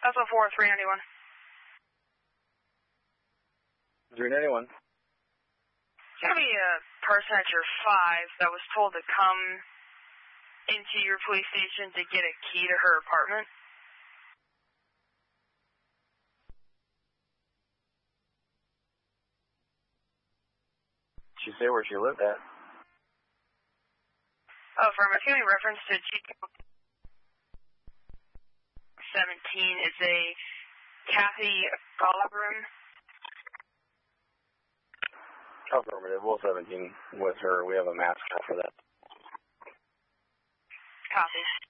SO4 391. 391. There's going to be a person at your 5 that was told to come into your police station to get a key to her apartment. Did she say where she lived at? Oh, from a family reference to Chico 17, it's a Kathy Goldroom. Affirmative. Well, 17 with her. We have a mask for that. Copy.